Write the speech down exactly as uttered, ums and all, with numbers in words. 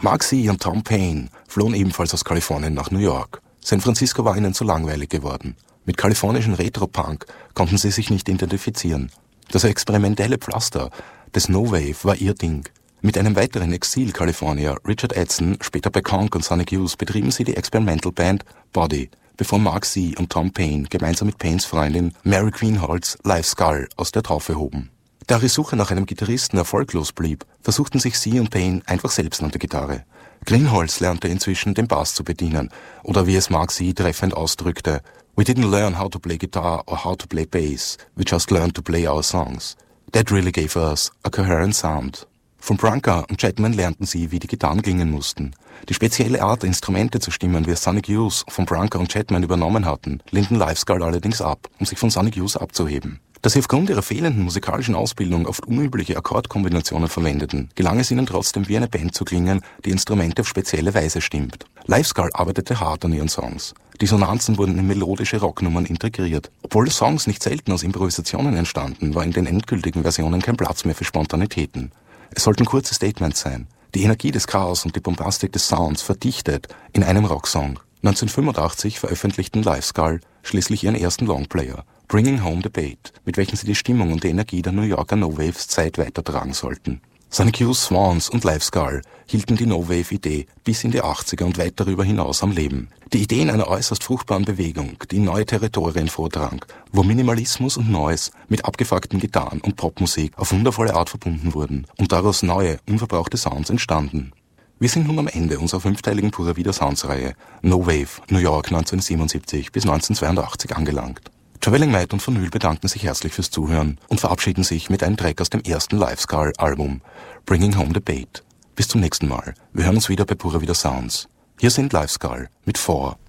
Mark C. und Tom Paine flohen ebenfalls aus Kalifornien nach New York. San Francisco war ihnen zu langweilig geworden. Mit kalifornischen Retro-Punk konnten sie sich nicht identifizieren. Das experimentelle Pflaster des No-Wave war ihr Ding. Mit einem weiteren Exil-Kalifornier, Richard Edson, später bei Conk und Sonic Youth, betrieben sie die Experimental Band Body, bevor Mark C. und Tom Paine gemeinsam mit Paines Freundin Mary Greenhalghs Live Skull aus der Taufe hoben. Da ihre Suche nach einem Gitarristen erfolglos blieb, versuchten sich sie und Paine einfach selbst an der Gitarre. Greenhalghs lernte inzwischen den Bass zu bedienen, oder wie es Mark C. treffend ausdrückte: "We didn't learn how to play guitar or how to play bass, we just learned to play our songs. That really gave us a coherent sound." Von Branca und Chapman lernten sie, wie die Gitarren klingen mussten. Die spezielle Art, Instrumente zu stimmen, wie es Sonic Youth von Branca und Chapman übernommen hatten, lehnten Live Skull allerdings ab, um sich von Sonic Youth abzuheben. Da sie aufgrund ihrer fehlenden musikalischen Ausbildung oft unübliche Akkordkombinationen verwendeten, gelang es ihnen trotzdem, wie eine Band zu klingen, die Instrumente auf spezielle Weise stimmt. Live Skull arbeitete hart an ihren Songs. Dissonanzen wurden in melodische Rocknummern integriert. Obwohl Songs nicht selten aus Improvisationen entstanden, war in den endgültigen Versionen kein Platz mehr für Spontanitäten. Es sollten kurze Statements sein. Die Energie des Chaos und die Bombastik des Sounds verdichtet in einem Rocksong. neunzehnhundertfünfundachtzig veröffentlichten Live Skull schließlich ihren ersten Longplayer, Bringing Home the Bait, mit welchem sie die Stimmung und die Energie der New Yorker No-Waves Zeit weitertragen sollten. Sonic Youth, Swans und Live Skull hielten die No-Wave-Idee bis in die achtziger und weit darüber hinaus am Leben. Die Ideen einer äußerst fruchtbaren Bewegung, die in neue Territorien vordrang, wo Minimalismus und Noise mit abgefuckten Gitarren und Popmusik auf wundervolle Art verbunden wurden und daraus neue, unverbrauchte Sounds entstanden. Wir sind nun am Ende unserer fünfteiligen Pura Vida Sounds-Reihe No-Wave, New York neunzehnhundertsiebenundsiebzig bis neunzehnhundertzweiundachtzig angelangt. Traveling Might und Vinyl bedanken sich herzlich fürs Zuhören und verabschieden sich mit einem Track aus dem ersten Live Skull Album, Bringing Home the Bait. Bis zum nächsten Mal. Wir hören uns wieder bei Pura Vida Sounds. Hier sind Live Skull mit Four.